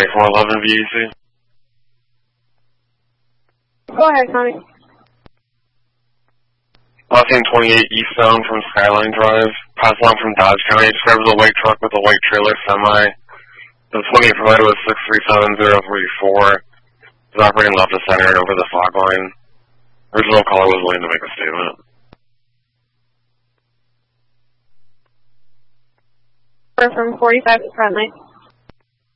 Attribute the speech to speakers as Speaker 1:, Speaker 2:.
Speaker 1: 2411 VEC.
Speaker 2: Go ahead, Connie.
Speaker 1: Last name 28 eastbound from Skyline Drive, passed along from Dodge County. Describes a white truck with a white trailer semi. The 28 provider was 637-034. Is operating left of center and over the fog line. Original caller was willing to make a statement.
Speaker 2: From 45 to friendly.